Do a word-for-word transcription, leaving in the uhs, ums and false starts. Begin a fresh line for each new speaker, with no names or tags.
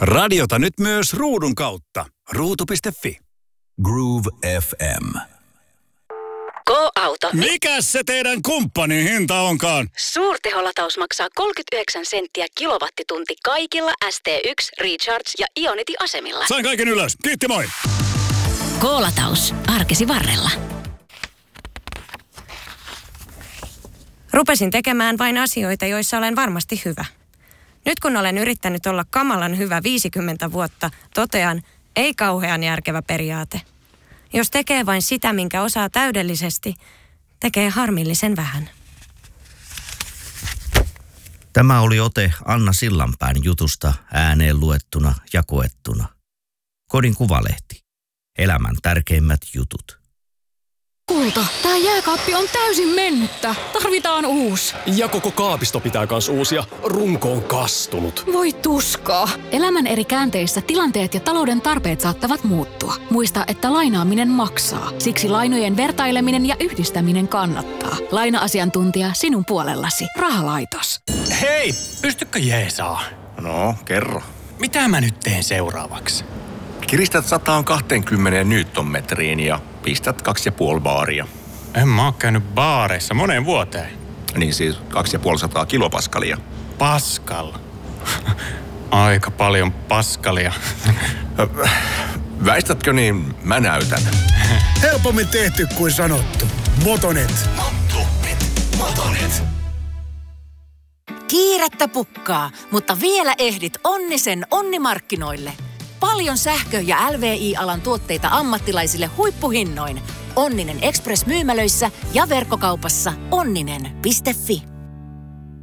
Radiota nyt myös ruudun kautta. ruutu piste fi.
Groove F M.
Go-auto.
Mikäs se teidän kumppanin hinta onkaan?
Suurteholataus maksaa kolmekymmentäyhdeksän senttiä kilowattitunti kaikilla S T yksi, Recharge ja Ionity-asemilla.
Sain kaiken ylös. Kiitti, moi.
Go-lataus. Arkesi varrella.
Rupesin tekemään vain asioita, joissa olen varmasti hyvä. Nyt kun olen yrittänyt olla kamalan hyvä viisikymmentä vuotta, totean, ei kauhean järkevä periaate. Jos tekee vain sitä, minkä osaa täydellisesti, tekee harmillisen vähän.
Tämä oli ote Anna Sillanpään jutusta ääneen luettuna ja koettuna. Kodin Kuvalehti. Elämän tärkeimmät jutut.
Kulta, tää jääkaappi on täysin mennyttä. Tarvitaan uusi.
Ja koko kaapisto pitää kans uusia. Runko on kastunut.
Voi tuskaa. Elämän eri käänteissä tilanteet ja talouden tarpeet saattavat muuttua. Muista, että lainaaminen maksaa. Siksi lainojen vertaileminen ja yhdistäminen kannattaa. Laina-asiantuntija sinun puolellasi. Rahalaitos.
Hei, pystykö jeesaa?
No, kerro.
Mitä mä nyt teen seuraavaksi?
Kiristät sataan kaksikymmentä newtonmetriin ja pistät kaksi ja puoli baaria.
En mä oo käynyt baareissa moneen vuoteen.
Niin siis kaksi ja puoli sataa kilopaskalia.
Paskal. Aika paljon paskalia.
Väistätkö niin, mä näytän.
Helpommin tehty kuin sanottu. Motonet.
Motonet. Motonet.
Kiirettä pukkaa, mutta vielä ehdit Onnisen onnimarkkinoille. Paljon sähkö- ja L V I-alan tuotteita ammattilaisille huippuhinnoin. Onninen Express-myymälöissä ja verkkokaupassa onninen piste fi.